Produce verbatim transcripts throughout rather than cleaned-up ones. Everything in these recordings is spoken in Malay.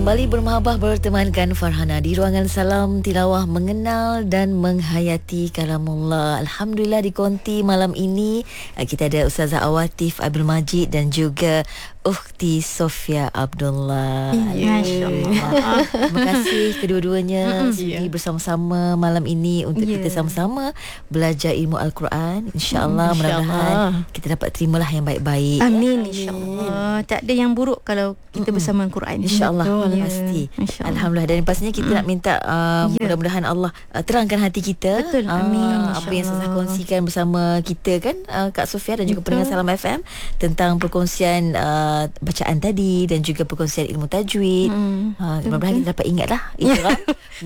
Kembali bermahabah bertemankan Farhana di ruangan Salam Tilawah, mengenal dan menghayati kalamullah. Alhamdulillah di konti malam ini kita ada Ustazah Awatif Abdul Majid dan juga Ukhti Sofia Abdullah. Ya, Masya-Allah. Terima kasih kedua-duanya Mm-mm. sudi Ya. bersama-sama malam ini untuk Ya. kita sama-sama belajar ilmu Al-Quran. InsyaAllah, Mm, mudah-mudahan insyaAllah. kita dapat terimalah yang baik-baik. Amin, insyaAllah. Tak ada yang buruk kalau kita bersama Al-Quran. InsyaAllah. Ya, Pasti. InsyaAllah. Alhamdulillah. Dan pastinya kita nak minta uh, Ya. mudah-mudahan Allah uh, terangkan hati kita. Betul. Ah, Amin, Apa yang insyaAllah. saya kongsikan bersama kita kan, uh, Kak Sofia dan juga Betul. pendengar Salam F M tentang perkongsian uh, bacaan tadi dan juga perkongsian ilmu tajwid. Hmm. Uh, mudah-mudahan kita dapat ingatlah Iqra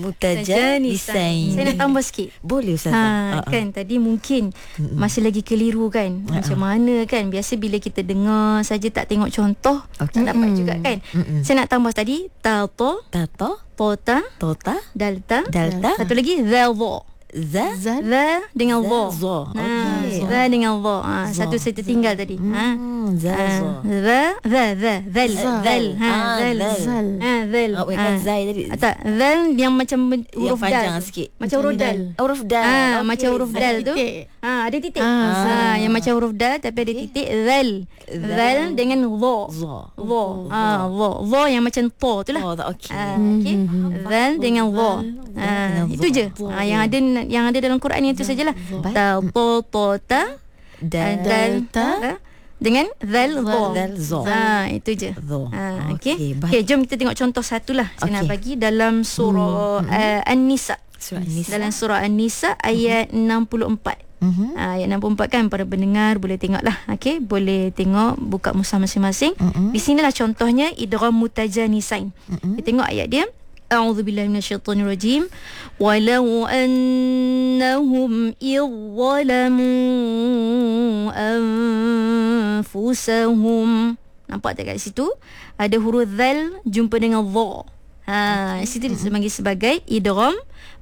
Mutajanisain. Saya nak tambah sikit. Boleh Ustazah. Ha, Ah, ah. kan tadi mungkin Mm-mm. masih lagi keliru kan. Macam mana kan, biasa bila kita dengar saja tak tengok contoh, Okey. tak dapat juga kan. Mm-mm. Saya nak tambah tadi tato, Tato, tota, Tota, dalta, Dalta, satu lagi dhalwa. Za, Za dengan Za, dha. Za. Ha, Okey. za dengan dha. Ha, Za. satu saya tertinggal tadi. Ha. Hmm, Za, Ha, Za. Za, za, za, zal, Zal. zal, ha, Ah, zal, zal. zal, ha, zal. Oh, kan Zai tadi. Ah, tak, zal yang macam ben- Yang huruf panjang dal. sikit. Macam huruf dal. Huruf dal. Ah, Okey, macam huruf Zai. dal tu. titik. Ah, ada titik. Ah, Ah, zal. yang macam huruf dal tapi ada titik. Zal. Zal. Zal dengan dha. Za. Dha. Ah, dha. Dha yang macam ta tu lah. Oh, tak okey. Ah, okey. Zal dengan dha. Ah, dengan itu dha. je. Ah, yang ada yang ada dalam Quran yang itu sajalah. Ta ta ta ta Dan dal ta dengan zal dha. Zal, za. Ah, itu je. Dha. Ah, okey. Okey, baik. Okey, jom kita tengok contoh satulah. Saya nak Okey. bagi dalam surah uh, An-Nisa. Surah An-Nisa. Dalam surah An-Nisa ayat enam puluh empat. Mhm. Ha, ayat enam puluh empat kan, para pendengar boleh tengoklah. Okey, boleh tengok, buka mushaf masing-masing. Mm-mm. Di sinilah contohnya idgham mutajanisain. Mm-mm. Kita tengok ayat dia. A'udzubillahi minasyaitonirrajim. Walau annahum idzalamu anfusahum. Nampak tak kat situ? Ada huruf zal jumpa dengan dha. Ha, okay. Situ dipanggil sebagai idgham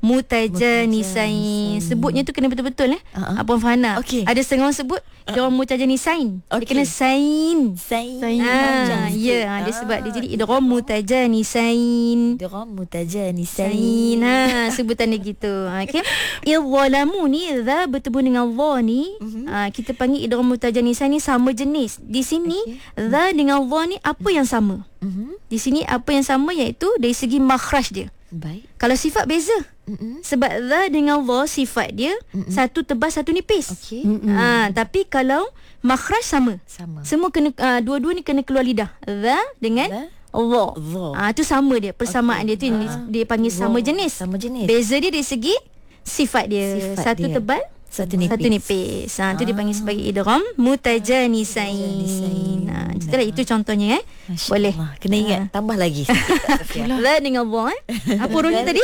mutajanisain. Sebutnya tu kena betul-betul eh. Uh-uh. Apa Fahana? Okey. Ada setengah orang sebut idgham mutajanisain. Dia Okey. kena sain. Sain. Ha, ya, ha, dia sebab dia jadi idgham mutajanisain. Idgham mutajanisain. Sain. Ha, sebutan dia gitu. Ha, okey. Idzalamu ni za bertemu dengan dha ni, ha, kita panggil idgham mutajanisain ni sama jenis. Di sini za dengan dha ni apa yang sama? Mhm. Di sini apa yang sama iaitu dari segi makhraj dia. Baik. Kalau sifat beza. Mm-mm. Sebab za dengan dha sifat dia Mm-mm. satu tebal satu nipis. Okey. Ha, tapi kalau makhraj sama. Sama. Semua kena uh, dua-dua ni kena keluar lidah. Za dengan Za. dha. Dha. Ah, tu sama dia, persamaan Okey. dia tu yang Ah. dia panggil sama Dha. jenis. Sama jenis. Beza dia dari segi sifat dia. Sifat satu dia. tebal, Satu nipis. satu nipis. Ha, tu Ah. dipanggil sebagai idgham mutajanisain. Mutajanisain. Ha, itulah itu contohnya eh. Masya Boleh. Allah. Kena ingat tambah lagi. Sofia. La dengan dha eh. Apa hurufnya tadi?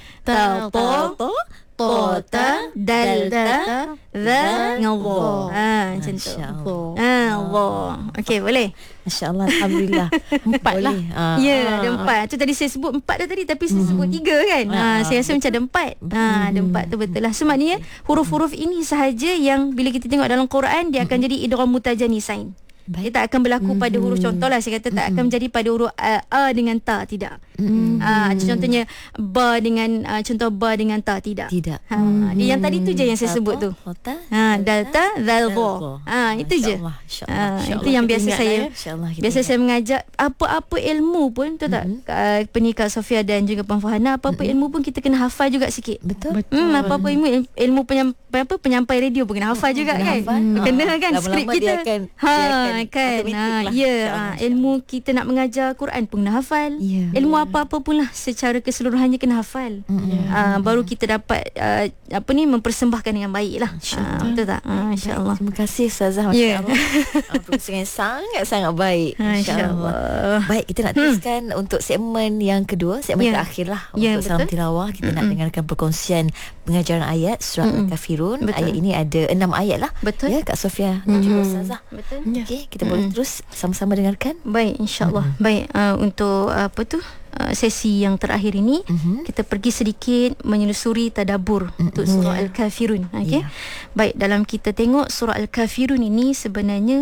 Ta ta To. ta ta dal ta za dengan dha. Ha, macam tu. Masya Allah. Ha, dha. Okey, boleh. Masya Allah. Alhamdulillah. Empat lah. Boleh. Ah. Ya, ada empat. Tu tadi saya sebut empat dah tadi, tapi saya sebut tiga kan. Ha, Ah, saya rasa macam ada empat. Ha, ada empat tu betul lah. So maknanya huruf-huruf ini sahaja yang bila kita tengok dalam Quran dia akan jadi idgham mutajanisain. Dia tak akan berlaku pada huruf, contohlah saya kata tak akan menjadi pada huruf a, a dengan ta, tidak. Ah, contohnya ba dengan ah, contoh ba dengan ta, tidak. Tidak. Ha, dia yang tadi tu je yang saya sebut tu. Kota. Ha, dalta zal dha. Ha, itu je. InsyaAllah. InsyaAllah. Ha, InsyaAllah. itu yang Kita biasa ingat saya lah ya. InsyaAllah kita biasa ingat. saya mengajar apa-apa ilmu pun tu tak uh, penikah Sofia dan juga Puan Fahana, apa-apa ilmu pun kita kena hafal juga sikit. Betul. Hmm, apa-apa ilmu ilmu penyampai apa penyampai radio pun kena hafal juga kena kan. hafal. Hmm. Kena Ha. kan Lama-lama skrip dia kita. akan- ha dia akan kan. automatic Ha, lah. ya, InsyaAllah, ha, ilmu kita nak mengajar Quran pun kena hafal. Ya. Ilmu apa-apa pun lah secara keseluruhannya kena hafal. Ha, baru kita dapat uh, apa ni mempersembahkan dengan baik lah. Ha, betul tak? Ha, insya-Allah. Terima kasih Ustazah. Ya. Masya-Allah. Ah, Perkongsian yang sangat-sangat baik. Ha, insya-Allah. Baik, kita nak teruskan untuk segmen yang kedua, segmen Ya. terakhir lah Ya, untuk Salam betul. Tilawah. Kita nak dengarkan perkongsian pengajaran ayat surah Al-Kafirun. Betul. Ayat ini ada enam ayat lah. Betul. Ya, Kak Sofia dan juga Ustazah. Betul. Okey, kita boleh terus sama-sama dengarkan. Baik, insya-Allah. Baik, uh, untuk uh, apa tu? Uh, sesi yang terakhir ini Mhm. kita pergi sedikit menyelusuri tadabbur untuk surah Al-Kafirun. Okey. Ya. Baik, dalam kita tengok surah Al-Kafirun ini sebenarnya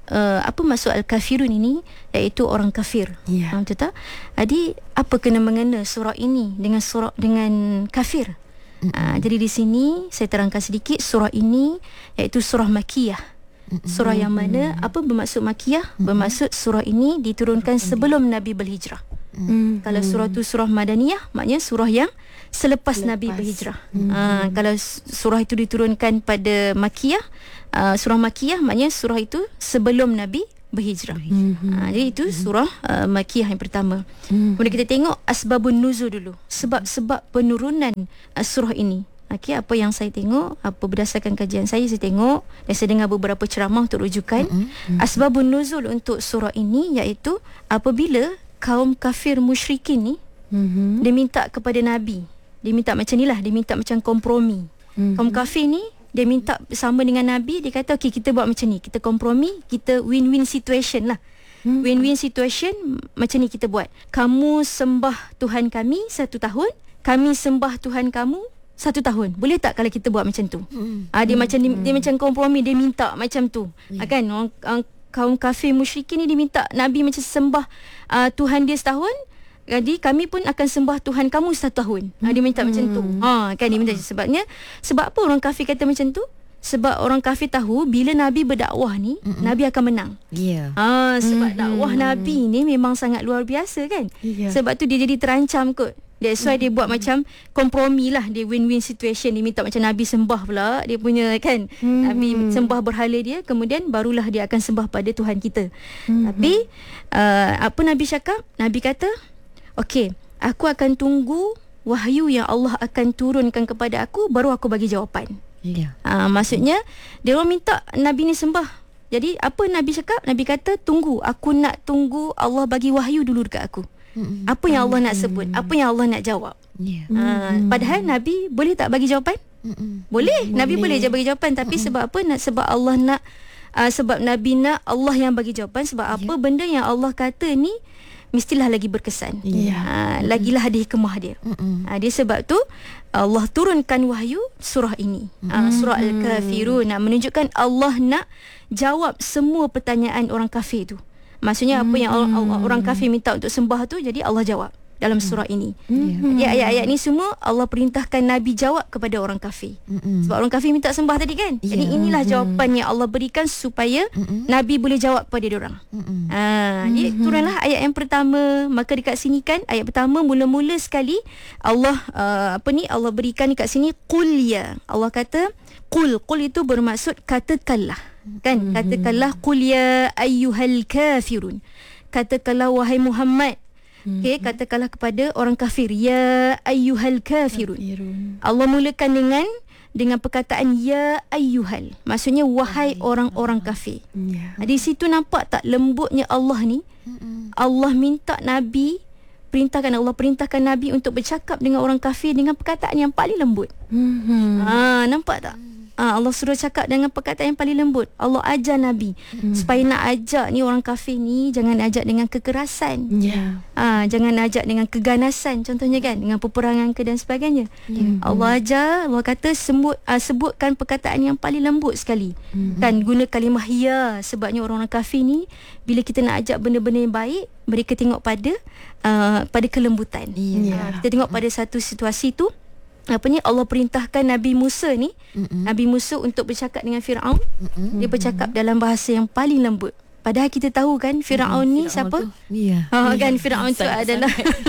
uh, apa maksud al-kafirun ini, iaitu orang kafir. Ya. Ha, betul tak? Jadi apa kena mengena surah ini dengan surah dengan kafir? Uh, jadi di sini saya terangkan sedikit, surah ini iaitu surah Makiyah. Surah yang mana, apa bermaksud Makiyah? Bermaksud surah ini diturunkan sebelum Nabi berhijrah. Mm-hmm. Kalau surah tu surah Madaniyah, maknanya surah yang selepas, selepas. Nabi berhijrah. Mm-hmm. uh, Kalau surah itu diturunkan pada Makiyah, uh, surah Makiyah maknanya surah itu sebelum Nabi berhijrah. Mm-hmm. uh, Jadi itu surah uh, Makiyah yang pertama. Mm-hmm. Kemudian kita tengok asbabun nuzul dulu, sebab-sebab penurunan uh, surah ini. Okay, apa yang saya tengok, apa berdasarkan kajian saya, saya tengok dan saya dengar beberapa ceramah untuk rujukan. Mm-hmm. Asbabun nuzul untuk surah ini iaitu apabila kaum kafir musyrikin ni, mm-hmm, dia minta kepada Nabi, dia minta macam ni lah, dia minta macam kompromi. Mm-hmm. Kaum kafir ni dia minta sama dengan Nabi, dia kata okey, kita buat macam ni, kita kompromi, kita win-win situation lah. Mm-hmm. Win-win situation macam ni kita buat. Kamu sembah Tuhan kami satu tahun, kami sembah Tuhan kamu satu tahun. Boleh tak kalau kita buat macam tu? Mm. Ah, dia mm. macam dia, dia macam kompromi, dia minta macam tu. Yeah. Ah, kan orang, orang kaum kafir musyrikin ni dia minta Nabi macam sembah uh, Tuhan dia setahun, jadi kami pun akan sembah Tuhan kamu satu tahun. Mm. Ah, dia minta mm. macam tu. Ha, kan dia minta sebabnya, sebab apa orang kafir kata macam tu? Sebab orang kafir tahu bila Nabi berdakwah ni, Mm-mm. Nabi akan menang. Ya. Yeah. Ah, sebab mm-hmm. dakwah Nabi ni memang sangat luar biasa kan. Yeah. Sebab tu dia jadi terancam kot. That's why dia buat macam kompromi lah, dia win-win situation. Dia minta macam Nabi sembah pula dia punya kan, mm-hmm. Nabi sembah berhala dia, kemudian barulah dia akan sembah pada Tuhan kita. Mm-hmm. Tapi uh, apa Nabi cakap? Nabi kata, okey, aku akan tunggu wahyu yang Allah akan turunkan kepada aku, baru aku bagi jawapan. Yeah. uh, Maksudnya dia orang minta Nabi ni sembah. Jadi apa Nabi cakap? Nabi kata, tunggu, aku nak tunggu Allah bagi wahyu dulu dekat aku. Mm-hmm. Apa yang Allah nak sebut, apa yang Allah nak jawab. Yeah. Uh, padahal Nabi boleh tak bagi jawapan? Mm-hmm. Boleh, boleh. Nabi boleh je bagi jawapan. Tapi mm-hmm. sebab apa? Nak, sebab Allah nak, uh, sebab Nabi nak Allah yang bagi jawapan. Sebab yeah. apa? Benda yang Allah kata ni mestilah lagi berkesan. Yeah. Uh, lagilah ada hikmah dia. Mm-hmm. Uh, dia sebab tu Allah turunkan wahyu surah ini. Mm-hmm. Uh, surah Al-Kafirun, nak menunjukkan Allah nak jawab semua pertanyaan orang kafir tu. Maksudnya apa yang orang, orang kafir minta untuk sembah tu, jadi Allah jawab dalam surah ini. Mm-hmm. Jadi ayat-ayat ni semua Allah perintahkan Nabi jawab kepada orang kafir. Mm-hmm. Sebab orang kafir minta sembah tadi kan. Yeah. Jadi inilah jawapan yang Allah berikan supaya mm-hmm. Nabi boleh jawab kepada diorang. Mm-hmm. Ha, jadi turunlah ayat yang pertama. Maka dekat sini kan, ayat pertama mula-mula sekali Allah uh, apa ni Allah berikan dekat sini qul ya. Allah kata qul, qul itu bermaksud katakanlah. Kan, katakanlah qul ya ayyuhal kafirun. Katakanlah wahai Muhammad. Okey, katakanlah kepada orang kafir, ya ayyuhal kafirun. Allah mulakan dengan dengan perkataan ya ayyuhal. Maksudnya wahai orang-orang kafir. Yeah. Di situ nampak tak lembutnya Allah ni? Allah minta Nabi, perintahkan Allah perintahkan Nabi untuk bercakap dengan orang kafir dengan perkataan yang paling lembut. Mm-hmm. Ah, nampak tak? Ah, Allah suruh cakap dengan perkataan yang paling lembut. Allah ajar Nabi hmm. supaya nak ajak ni orang kafir ni jangan ajak dengan kekerasan. Yeah. Ah, jangan ajak dengan keganasan contohnya kan, dengan peperangan ke dan sebagainya. Yeah. Allah ajar, Allah kata sebut ah, sebutkan perkataan yang paling lembut sekali. Hmm. Kan guna kalimah ya, sebabnya orang-orang kafir ni bila kita nak ajak benda-benda yang baik, mereka tengok pada uh, pada kelembutan. Yeah. Ah, kita tengok pada satu situasi tu, apa ni Allah perintahkan Nabi Musa ni, mm-hmm. Nabi Musa untuk bercakap dengan Firaun. Mm-hmm. Dia bercakap dalam bahasa yang paling lembut. Padahal kita tahu kan Firaun mm-hmm. ni Firaun siapa? Ya. Ha yeah. kan Firaun tu adalah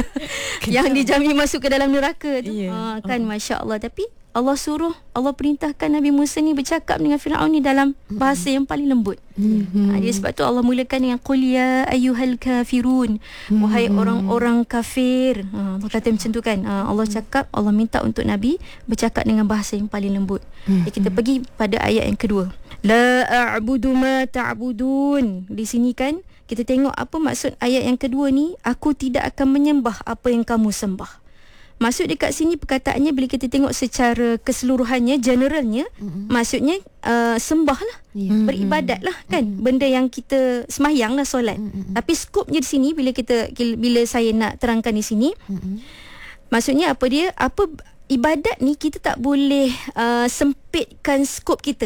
yang dijamin masuk ke dalam neraka tu. Yeah. Ha kan oh. masya-Allah. Tapi Allah suruh, Allah perintahkan Nabi Musa ni bercakap dengan Firaun ni dalam bahasa mm-hmm. yang paling lembut. Mm-hmm. Ha, dia sebab tu Allah mulakan dengan qul ya ayyuhal kafirun. Mm-hmm. Wahai orang-orang kafir. Ha, Allah kata macam tu kan. Ha, Allah cakap, Allah minta untuk Nabi bercakap dengan bahasa yang paling lembut. Mm-hmm. Jadi kita pergi pada ayat yang kedua. La a'budu ma ta'budun. Di sini kan kita tengok apa maksud ayat yang kedua ni, aku tidak akan menyembah apa yang kamu sembah. Maksud dekat sini perkataannya bila kita tengok secara keseluruhannya, generalnya, mm-hmm. maksudnya uh, sembah lah, yeah. beribadat lah kan, mm-hmm. benda yang kita semayang lah, solat. Mm-hmm. Tapi skopnya di sini bila kita bila saya nak terangkan di sini, mm-hmm. maksudnya apa dia, apa ibadat ni kita tak boleh uh, sempitkan skop kita.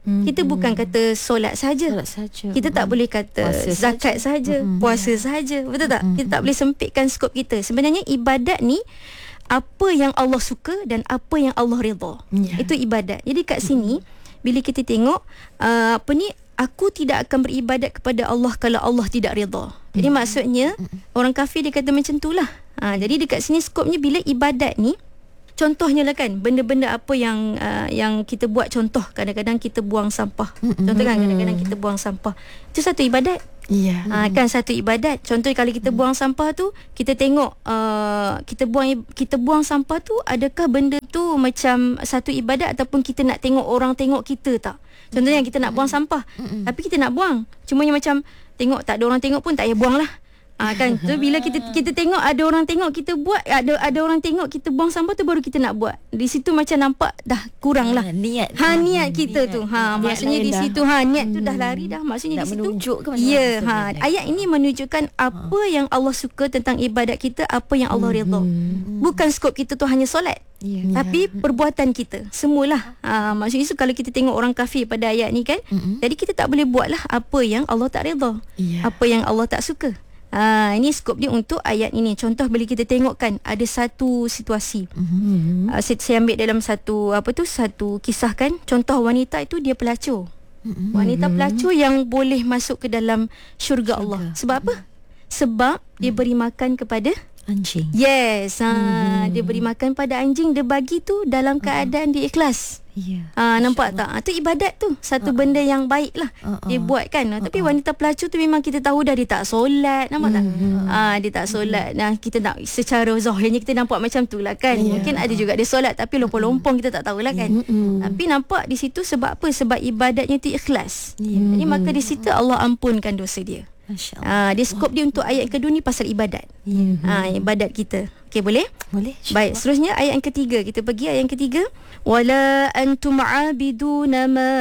Mm-hmm. Kita bukan kata solat saja. Solat saja. Kita tak boleh kata Puasa zakat saja, mm-hmm. puasa saja. Betul tak? Mm-hmm. Kita tak boleh sempitkan skop kita. Sebenarnya ibadat ni apa yang Allah suka dan apa yang Allah redha. Yeah. Itu ibadat. Jadi kat sini bila kita tengok uh, apa ni, aku tidak akan beribadat kepada Allah kalau Allah tidak redha. Jadi maksudnya orang kafir dia kata macam itulah. Ha, jadi dekat sini skopnya bila ibadat ni, contohnya lah kan, benda-benda apa yang uh, yang kita buat, contoh kadang-kadang kita buang sampah. Contoh kan kadang-kadang kita buang sampah. Itu satu ibadat. Ya. Ha, kan satu ibadat. Contoh kalau kita buang sampah tu, kita tengok uh, kita buang kita buang sampah tu, adakah benda tu macam satu ibadat ataupun kita nak tengok orang tengok kita tak? Contohnya kita nak buang sampah, tapi kita nak buang, cumanya macam tengok tak ada orang tengok pun tak payah buang lah. Ah, kan, tu bila kita kita tengok ada orang tengok kita buat, ada ada orang tengok kita buang sampah tu, baru kita nak buat. Di situ macam nampak dah kurang lah. Ha, niat. Ha, niat kita niat, tu. Ha, niat maksudnya di situ ha niat tu dah lari dah. Maksudnya nak di situ menunjukkan ya, ha, ayat ini menunjukkan apa yang Allah suka tentang ibadat kita, apa yang Allah redha. Bukan skop kita tu hanya solat. Yeah. Tapi perbuatan kita semualah. Ha, maksudnya itu kalau kita tengok orang kafir pada ayat ni kan, mm-hmm. jadi kita tak boleh buatlah apa yang Allah tak redha. Yeah. Apa yang Allah tak suka. Ha, ini skop dia untuk ayat ini. Contoh bila kita tengok kan, ada satu situasi. Mm-hmm. Uh, saya, saya ambil dalam satu apa tu satu kisah kan. Contoh wanita itu dia pelacur. Mm-hmm. Wanita pelacur yang boleh masuk ke dalam syurga Allah. Sebab apa? Sebab mm-hmm. dia beri makan kepada anjing. Yes, ha, mm-hmm. dia beri makan pada anjing. Dia bagi tu dalam keadaan uh-huh. dia ikhlas. Yeah. Ha, nampak tak? Ha, tu ibadat tu. Satu uh-uh. benda yang baik lah uh-uh. dia buat kan. Uh-uh. Tapi wanita pelacur tu memang kita tahu dah dia tak solat. Nampak mm-hmm. tak? Ha, dia tak solat. Nah, kita nak secara zahirnya kita nampak macam tu lah kan. Yeah. Mungkin ada juga dia solat tapi lompong-lompong kita tak tahulah kan. Mm-hmm. Tapi nampak di situ sebab apa? Sebab ibadatnya tu ikhlas. Yeah. Jadi maka di situ Allah ampunkan dosa dia. Ha, dia skop dia untuk ayat kedua ni pasal ibadat. Yeah. Ha, ibadat kita. Okey, boleh? Boleh. Baik, seterusnya ayat yang ketiga. Kita pergi ayat yang ketiga. Wala antum aabiduna ma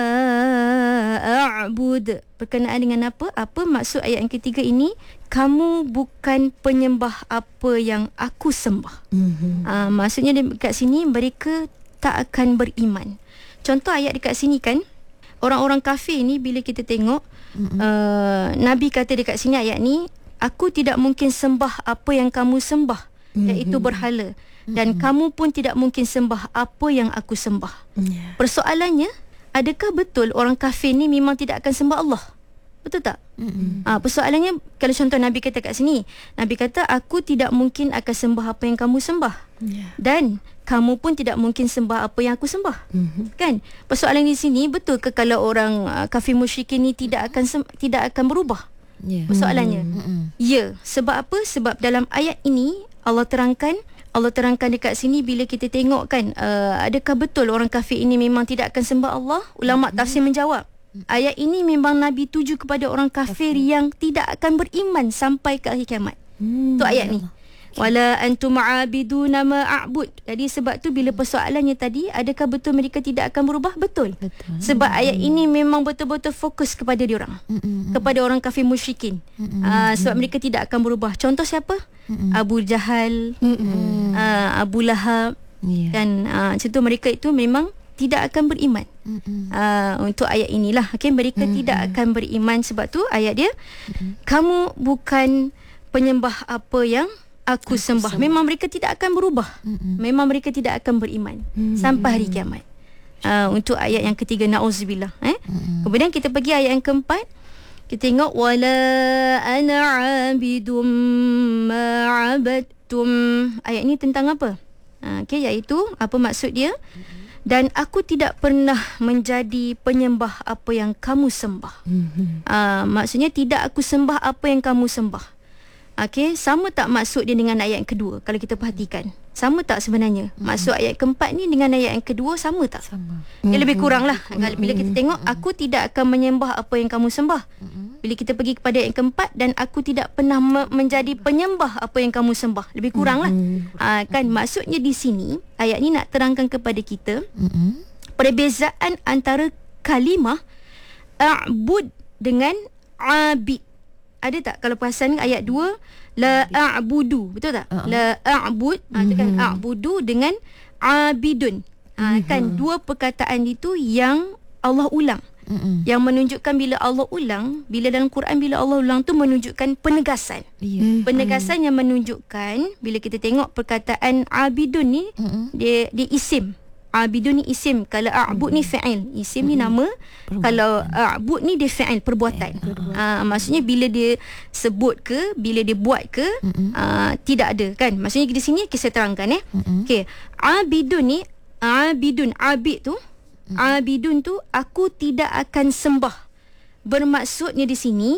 a'bud. Berkenaan dengan apa? Apa maksud ayat yang ketiga ini? Kamu bukan penyembah apa yang aku sembah. Mm-hmm. Ha, maksudnya dekat sini mereka tak akan beriman. Contoh ayat dekat sini kan, orang-orang kafir ni bila kita tengok, mm-hmm. uh, Nabi kata dekat sini ayat ni, aku tidak mungkin sembah apa yang kamu sembah, mm-hmm. iaitu berhala, dan mm-hmm. kamu pun tidak mungkin sembah apa yang aku sembah. Yeah. Persoalannya, adakah betul orang kafir ni memang tidak akan sembah Allah? Betul tak? Mm-hmm. Ha, persoalannya, kalau contoh Nabi kata kat sini, Nabi kata aku tidak mungkin akan sembah apa yang kamu sembah. Yeah. Dan kamu pun tidak mungkin sembah apa yang aku sembah. Mm-hmm. Kan? Persoalan di sini, betul ke kalau orang uh, kafir musyrikin ni tidak akan sem- tidak akan berubah? Yeah. Persoalannya. Mm-hmm. Ya, sebab apa? Sebab dalam ayat ini Allah terangkan, Allah terangkan dekat sini bila kita tengok kan, uh, adakah betul orang kafir ini memang tidak akan sembah Allah? Ulama mm-hmm. tafsir menjawab, ayat ini memang Nabi tuju kepada orang kafir okay. yang tidak akan beriman sampai ke akhir kiamat. Hmm. Tu ayat ni. Wala antum aabiduna ma a'bud. Jadi sebab tu bila persoalannya tadi, adakah betul mereka tidak akan berubah? Betul. Betul. Sebab ayat ini memang betul-betul fokus kepada diorang. Mm-mm. Kepada orang kafir musyrikin. Uh, sebab mereka tidak akan berubah. Contoh siapa? Mm-mm. Abu Jahal, uh, Abu Lahab. Yeah. Dan uh, contoh mereka itu memang tidak akan beriman. Uh, untuk ayat inilah. Okay, mereka mm-hmm. tidak akan beriman. Sebab tu ayat dia, mm-hmm. kamu bukan penyembah apa yang aku, aku sembah. sembah. Memang mereka tidak akan berubah. Mm-hmm. Memang mereka tidak akan beriman mm-hmm. sampai hari kiamat. Uh, untuk ayat yang ketiga, na'udzubillah. Eh? Mm-hmm. Kemudian kita pergi ayat yang keempat. Kita tengok, wala ana 'abidum ma 'abadtum. Ayat ni tentang apa? Uh, okay, iaitu apa maksud dia? Mm-hmm. Dan aku tidak pernah menjadi penyembah apa yang kamu sembah. Mm-hmm. Uh, maksudnya tidak aku sembah apa yang kamu sembah. Okey, sama tak maksud dia dengan ayat yang kedua kalau kita perhatikan? Sama tak sebenarnya? Mm-hmm. Maksud ayat keempat ni dengan ayat yang kedua sama tak? Sama. Dia lebih kurang lah. Mm-hmm. Bila kita tengok, aku tidak akan menyembah apa yang kamu sembah. Mm-hmm. Bila kita pergi kepada ayat yang keempat, dan aku tidak pernah me- menjadi penyembah apa yang kamu sembah. Lebih kurang lah. Mm-hmm. Uh, kan maksudnya di sini, ayat ni nak terangkan kepada kita, mm-hmm. perbezaan antara kalimah a'bud dengan abid. Ada tak kalau perasan ayat dua, la a'budu, betul tak? Uh-huh. La a'bud, mm-hmm. ha, itu kan a'budu dengan abidun. Ha, mm-hmm. Kan dua perkataan itu yang Allah ulang. Mm-mm. yang menunjukkan bila Allah ulang, bila dalam Quran bila Allah ulang tu menunjukkan penegasan. Ya. Hmm. Penegasan yang menunjukkan bila kita tengok perkataan abidun ni, Mm-mm. dia dia isim. Abidun ni isim, kalau a'bud ni fa'il. Isim ni nama, Perbuatan. kalau a'bud ni dia fa'il, perbuatan. Ah, maksudnya bila dia sebut ke, bila dia buat ke, ah, tidak ada kan. Maksudnya di sini kita terangkan eh. Mm-mm. Okey, abidun ni, abidun, abid tu, abidun tu aku tidak akan sembah. Bermaksudnya di sini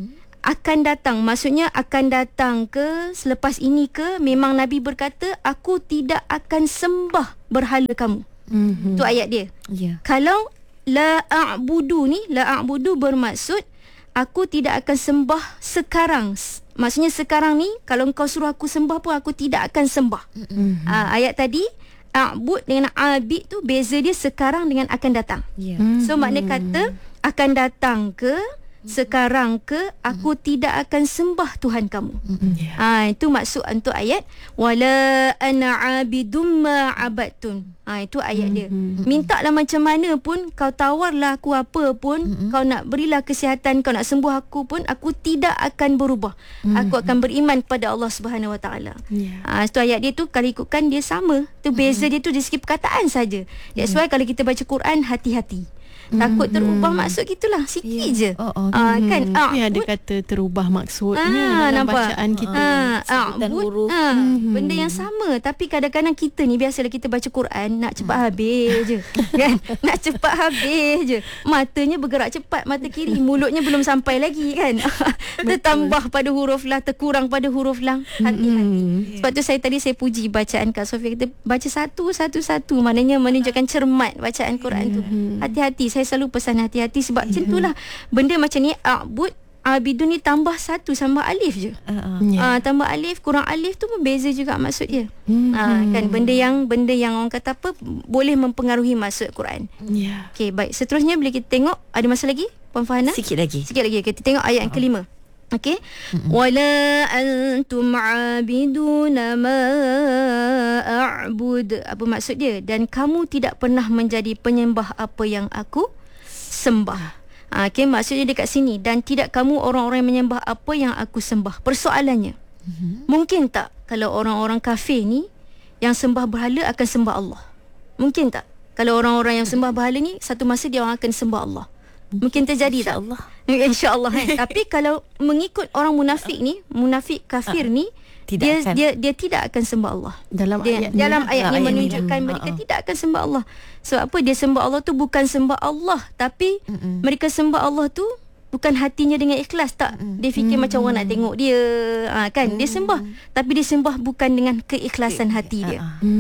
akan datang, maksudnya akan datang ke selepas ini ke, memang Nabi berkata aku tidak akan sembah berhala kamu. Mhm. Tu ayat dia. Ya. Kalau la a'budu ni, la a'budu bermaksud aku tidak akan sembah sekarang. S- Maksudnya sekarang ni kalau engkau suruh aku sembah pun aku tidak akan sembah. Mhm. Ah, ayat tadi a'bud dengan abid tu beza dia sekarang dengan akan datang. Ya. So makna kata akan datang ke, sekarang ke, aku tidak akan sembah Tuhan kamu. Ya. Ah, itu maksud untuk ayat wala ana abidum ma abatun. Ah, itu ayat dia. Minta lah macam mana pun, kau tawarlah aku apa pun, kau nak berilah kesihatan, kau nak sembuh aku pun, aku tidak akan berubah. Aku akan beriman kepada Allah Subhanahu Wa Taala. Ya. Ah, itu ayat dia tu kalau ikutkan dia sama. Tu beza dia tu dari segi perkataan saja. That's why kalau kita baca Quran hati-hati. Takut terubah maksud gitulah, sikit je. Oh, oh. Ah, kan ah, Tapi ada but- kata terubah maksudnya Ah, dalam nampak? bacaan kita. Ah, sebutan a'bud, huruf. ah, benda yang sama. Tapi kadang-kadang kita ni biasalah kita baca Quran nak cepat habis je. Kan? Nak cepat habis je. Matanya bergerak cepat, mata kiri, mulutnya belum sampai lagi kan. Tertambah pada huruf lang, terkurang pada huruf lang. Hati-hati. Sebab tu saya tadi saya puji bacaan Kak Sofia, kita baca satu satu satu, maknanya menunjukkan cermat bacaan Quran tu. Hati-hati, saya selalu pesan hati-hati sebab macam itulah benda macam ni a'bud, abidun ni tambah satu sama alif je. Ah, ah. Ya. Ah, tambah alif kurang alif tu pun beza juga maksud dia. Ah, kan benda yang benda yang orang kata apa boleh mempengaruhi maksud Quran. Ya. Okey, baik. Seterusnya bila kita tengok ada masa lagi Puan Fahana? Sikit lagi. Sikit lagi. Kita tengok ayat yang kelima. Okey. Wala antum abiduna ma a'bud. Apa maksud dia? Dan kamu tidak pernah menjadi penyembah apa yang aku sembah. Ha, okay, maksudnya dekat sini. Dan tidak kamu orang-orang yang menyembah apa yang aku sembah. Persoalannya, mm-hmm. mungkin tak kalau orang-orang kafir ni yang sembah berhala akan sembah Allah? Mungkin tak? Kalau orang-orang yang sembah berhala ni satu masa dia orang akan sembah Allah. Mungkin terjadi tak? InsyaAllah. InsyaAllah kan. Tapi kalau mengikut orang munafik ni, munafik kafir ni, Tidak dia akan. dia dia tidak akan sembah Allah. Dalam Dia, ayat ni dalam lah. ayat ni Ayat ni menunjukkan lah. mereka Ha-ha. tidak akan sembah Allah. Sebab apa? Dia sembah Allah tu bukan sembah Allah, tapi Mm-mm. mereka sembah Allah tu bukan hatinya dengan ikhlas, tak. Dia fikir macam orang nak tengok dia, ha, kan. Dia sembah, tapi dia sembah bukan dengan keikhlasan hati dia.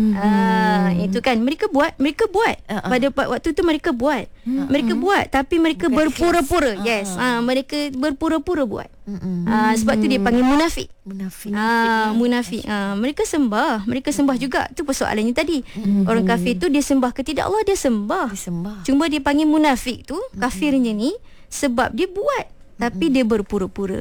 Ah, itu kan mereka buat, mereka buat. Ah, ah. Pada waktu tu mereka buat. Mereka buat tapi mereka Bukan berpura-pura. ikhlas. Yes. Ah, mereka berpura-pura buat. Mm-mm. Ah, sebab tu dia panggil munafik. Munafik. Ah, munafik. Ah, mereka sembah, mereka sembah juga. Tu persoalannya tadi. Orang kafir tu dia sembah ke tidak Allah, dia sembah. Disembah. Cuma dia panggil munafik tu, kafirnya ni sebab dia buat tapi dia berpura-pura.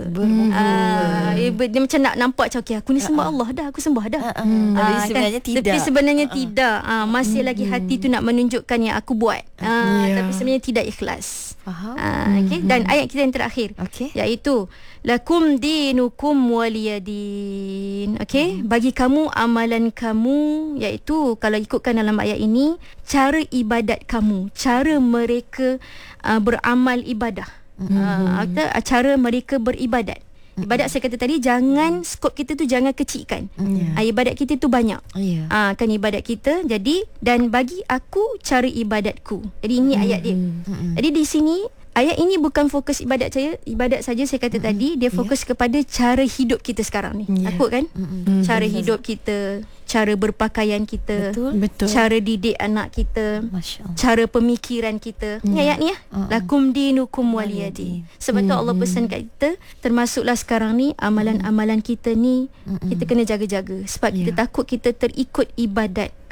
Ah, dia, ber- dia macam nak nampak macam okay, aku ni sembah Allah dah, aku sembah dah. Ah, ah. Tapi Ah, sebenarnya kan? tidak. Tapi sebenarnya tidak. Ah, masih lagi hati tu nak menunjukkan yang aku buat. Ah, Ya. Tapi sebenarnya tidak ikhlas. Faham? Ah, okay? Dan ayat kita yang terakhir, Okey. iaitu lakum dinukum waliyadin. Okey, bagi kamu amalan kamu, iaitu kalau ikutkan dalam ayat ini, cara ibadat kamu, cara mereka uh, beramal ibadah. Uh, atau cara mereka beribadat. Ibadat saya kata tadi, jangan skop kita tu jangan kecilkan. Ya. Ah, ibadat kita tu banyak. Ya. Ah, kan ibadat kita. Jadi dan bagi aku cara ibadatku. Jadi ini ayat dia. Jadi di sini ayat ini bukan fokus ibadat saya, ibadat saja saya kata tadi, dia fokus kepada cara hidup kita sekarang ni. Ya. Takut kan? Mm-mm. Cara hidup kita, cara berpakaian kita, Betul. Betul. cara didik anak kita, Masya Allah. cara pemikiran kita. Ni ayat ni ya. Uh-uh. Lakum dinukum waliyadin. Sebab tu Allah pesan kat kita, termasuklah sekarang ni amalan-amalan kita ni kita kena jaga-jaga sebab kita Ya. takut kita terikut ibadat.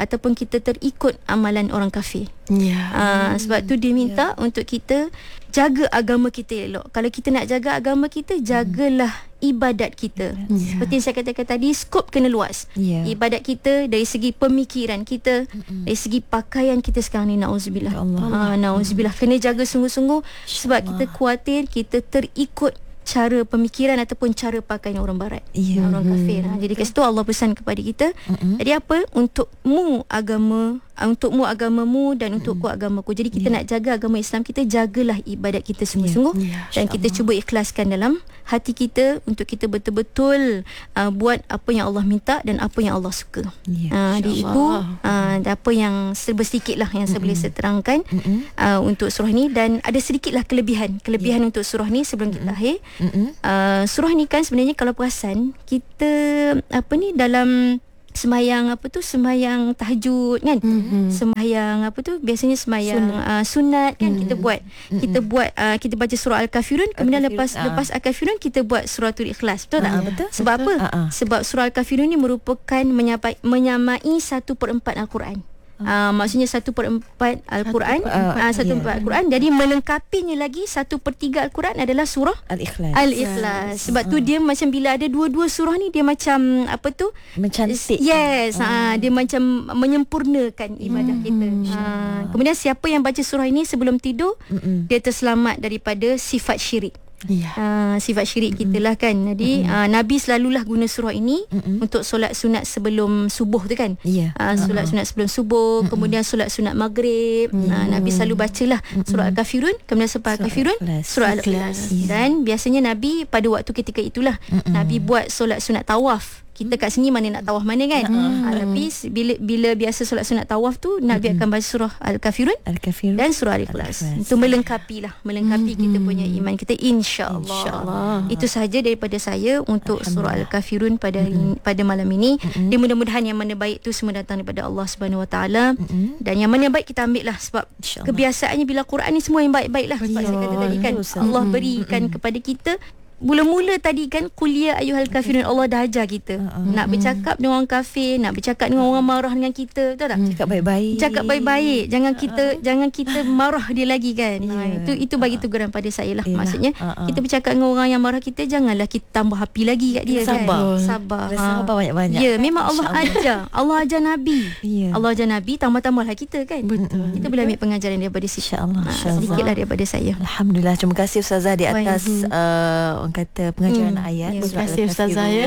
ataupun kita terikut amalan orang kafir. Ya. Uh, sebab tu dia minta yeah. untuk kita jaga agama kita elok. Kalau kita nak jaga agama kita, jagalah ibadat kita. Yeah. Seperti yang saya katakan tadi, skop kena luas. Yeah. Ibadat kita dari segi pemikiran kita, mm-hmm. dari segi pakaian kita sekarang ni, nauzubillah. Ha, nauzubillah, kena jaga sungguh-sungguh sebab kita khawatir kita terikut cara pemikiran ataupun cara pakaian orang barat, yeah. orang kafir. Ha, jadi kat situ Allah pesan kepada kita, mm-hmm. jadi apa? Untukmu agama, untukmu agamamu dan untukku mm-hmm. agamaku. Jadi kita yeah. nak jaga agama Islam kita, jagalah ibadat kita sungguh-sungguh, yeah. Yeah. dan kita cuba ikhlaskan dalam hati kita untuk kita betul-betul uh, buat apa yang Allah minta dan apa yang Allah suka. Yeah. Uh, jadi itu uh, apa yang serba sedikit lah yang saya mm-hmm. boleh saya terangkan mm-hmm. uh, untuk surah ni, dan ada sedikitlah kelebihan kelebihan yeah. untuk surah ni sebelum mm-hmm. kita akhir. Mm-hmm. Uh, surah ni kan sebenarnya kalau perasan kita apa ni dalam semayang apa tu semayang tahajud kan, mm-hmm. semayang apa tu biasanya semayang sunat, uh, sunat kan, mm-hmm. kita buat mm-hmm. kita buat uh, kita baca surah Al-Kafirun, kemudian Al-Kafirun, lepas uh. lepas Al-Kafirun kita buat suratul Ikhlas, betul uh, tak? Betul. Sebab betul. apa? Uh-uh. Sebab surah Al-Kafirun ni merupakan menyamai, menyamai satu per empat Al-Quran. Uh, maksudnya satu per empat Al-Quran, satu per empat Al-Quran. Jadi melengkapinya lagi satu per tiga Al-Quran adalah surah Al-Ikhlas. Al-Ikhlas. Sebab uh. tu dia macam bila ada dua-dua surah ni, dia macam apa tu? Mencantik. Yes, uh. uh, dia macam menyempurnakan ibadah hmm. kita. Uh, kemudian siapa yang baca surah ini sebelum tidur, mm-mm. dia terselamat daripada sifat syirik. Yeah. Uh, sifat syirik mm-hmm. kita lah kan. Jadi mm-hmm. uh, Nabi selalulah guna surah ini mm-hmm. untuk solat sunat sebelum subuh tu kan, yeah. uh, solat uh-huh. sunat sebelum subuh, mm-hmm. kemudian solat sunat maghrib, mm-hmm. uh, Nabi selalu bacalah mm-hmm. surah Al-Kafirun, kemudian selepas Al-Kafirun surah Al-Ikhlas. Yeah. Dan biasanya Nabi pada waktu ketika itulah mm-hmm. Nabi buat solat sunat tawaf. Kita kat sini mana nak tawaf mana kan, mm-hmm. ha, tapi bila bila biasa solat sunat tawaf tu Nabi mm-hmm. akan baca surah Al-Kafirun, Al-Kafirun dan surah Al-Ikhlas. Itu melengkapi lah melengkapi mm-hmm. kita punya iman kita, insya-Allah. Insya-Allah. Itu sahaja daripada saya untuk surah Al-Kafirun pada hari, mm-hmm. pada malam ini. Mm-hmm. Dan mudah-mudahan yang mana baik tu semua datang daripada Allah Subhanahu Wa Taala, mm-hmm. dan yang mana baik kita ambil lah, sebab kebiasaannya bila Quran ni semua yang baik-baik lah. Sebab saya kata tadi kan, Allah berikan mm-hmm. kepada kita. Mula-mula tadi kan kuliah ayyuhal kafirun, Allah dah ajar kita uh, uh, nak bercakap dengan orang kafir, nak bercakap dengan orang marah dengan kita, betul tak? Cakap baik-baik. Cakap baik-baik. Jangan kita uh, jangan kita marah dia lagi kan. Yeah. Ha, itu itu bagi teguran pada saya lah. Yalah. Maksudnya uh, uh. kita bercakap dengan orang yang marah kita, janganlah kita tambah api lagi kat dia. Sabar. Kan. Sabar. Ha. Sabar banyak-banyak. Ya, memang Allah ajar. Allah ajar Nabi. Yeah. Allah ajar Nabi, tambah-tambahlah kita kan. Betul. Kita boleh ambil pengajaran daripada situ. Insya-Allah. Ha, sedikitlah daripada saya. Alhamdulillah. Terima kasih Ustazah di atas uh, orang kata pengajaran hmm. ayat. Ya, terima kasih Ustazah ya.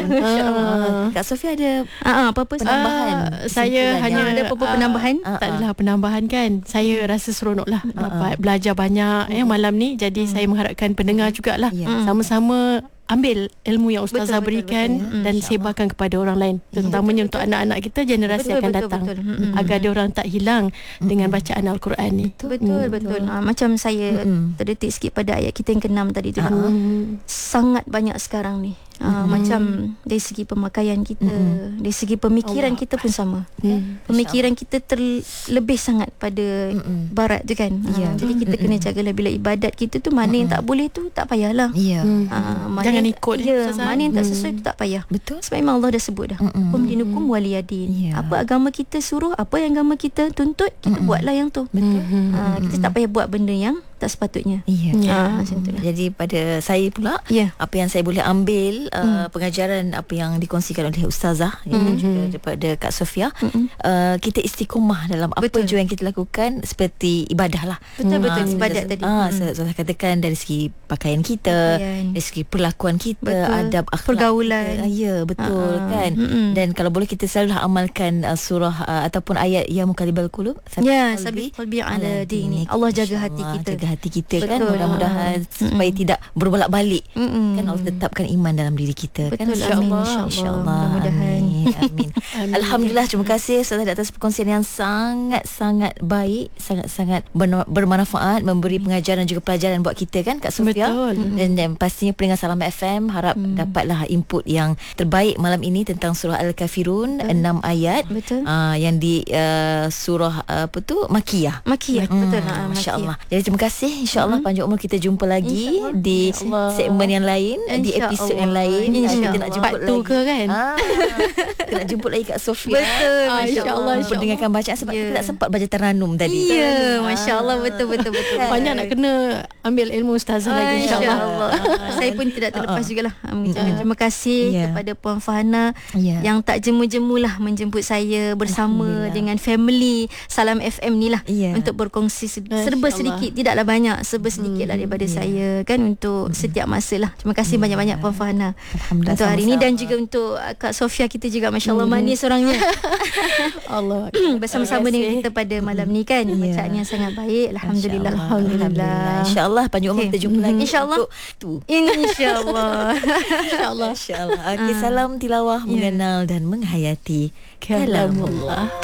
Uh, Kak Sofia ada uh, apa-apa penambahan? Uh, saya hanya ada apa-apa uh, penambahan? Uh, uh, tak adalah penambahan kan. Saya uh, rasa seronoklah uh, dapat uh, belajar banyak uh, ya malam ni. Jadi uh, saya mengharapkan pendengar jugalah yeah. sama-sama ambil ilmu yang Ustazah betul, berikan betul, betul. dan sebarkan kepada orang lain, terutamanya betul, untuk betul. anak-anak kita, generasi betul, akan betul, datang betul, betul. agar dia orang tak hilang mm-hmm. dengan bacaan Al-Quran ni. Betul betul, mm. betul. Ha, macam saya mm-hmm. terdetik sikit pada ayat kita yang keenam tadi tu. Mm-hmm. Sangat banyak sekarang ni. Uh, mm-hmm. Macam dari segi pemakaian kita, mm-hmm. dari segi pemikiran Allah kita pun sama. Mm. Pemikiran kita terlebih sangat pada mm-hmm. barat tu kan. Yeah. Uh, jadi kita mm-hmm. kena jagalah bila ibadat kita tu mana mm-hmm. yang tak boleh tu tak payahlah. Yeah. Uh, Jangan ikut. Ya, mana yang tak sesuai mm. tu tak payah. Betul. Sebab memang Allah dah sebut dah. Hukum dinukum waliyadin. Yeah. Apa agama kita suruh, apa yang agama kita tuntut, kita mm-hmm. buatlah yang tu. Betul. Uh, kita tak payah buat benda yang tak sepatutnya. Iya. Yeah. Ha, yeah. Jadi pada saya pula, yeah. apa yang saya boleh ambil uh, mm. pengajaran apa yang dikongsikan oleh Ustazah mm-hmm. dan juga daripada Kak Sofia, mm-hmm. uh, kita istiqomah dalam apa betul. jua yang kita lakukan, seperti ibadah lah. Betul betul uh, ibadat tadi. Ah, uh, saya katakan dari segi pakaian kita, pakaian. dari segi perlakuan kita, betul. adab akhlak pergaulan. Kita. Ya, betul uh-huh. kan. Mm-hmm. Dan kalau boleh kita selalu amalkan uh, surah uh, ataupun ayat ya muqallibal qulub. Ya, sabit qalbi ala dini. Allah jaga hati kita. Jaga hati kita. Betul. Kan, mudah-mudahan mm-hmm. supaya tidak berbolak-balik. Mm-hmm. Kan Allah tetapkan iman dalam diri kita. Betul. Kan, amin, insya-Allah. Insya-Allah. Mudah-mudahan. Amin. Amin. Amin. Alhamdulillah, terima kasih Ustazah atas perkongsian yang sangat-sangat baik, sangat-sangat bermanfaat, memberi pengajaran dan juga pelajaran buat kita kan Kak Sofia. Betul. Dan, dan pastinya pendengar Salam F M harap mm. dapatlah input yang terbaik malam ini tentang surah Al-Kafirun, betul. enam ayat. Betul. Uh, yang di uh, surah uh, apa tu Makiyah. Makiyah. Hmm. Betul. Masya-Allah. Jadi terima kasih kasih. InsyaAllah mm-hmm. panjang umur kita jumpa lagi di segmen yang lain, di episod yang lain. Kita nak jemput lagi ke kan? Ah, kita nak jemput lagi Kak Sofia. Betul, ah, insya-Allah. Mendengarkan bacaan sebab yeah. kita tak sempat baca Taranum tadi. Ya, yeah, masya-Allah, betul betul betul. Banyak nak kena ambil ilmu ustazah lagi insya-Allah. InsyaAllah. Saya pun tidak terlepas uh, jugalah mengucapkan uh, terima kasih yeah. kepada Puan Farhana yeah. yang tak jemu-jemulah menjemput saya bersama dengan family Salam F M ni lah yeah. untuk berkongsi serba sedikit, tidaklah banyak, serba sedikit lah daripada yeah. saya kan untuk mm. setiap masa lah. Terima kasih yeah. banyak-banyak Puan Farhana untuk hari ini, dan juga untuk Kak Sofia kita juga masya-Allah mm. manis orangnya. Allah bersama-sama dengan kita pada malam ni kan. Yeah. Bacaan yang sangat baik. Alhamdulillah. Alhamdulillah. InsyaAllah panjang umur kita jumpa lagi. InsyaAllah. InsyaAllah. InsyaAllah. InsyaAllah. Okay, salam tilawah, mengenal dan menghayati kalamullah.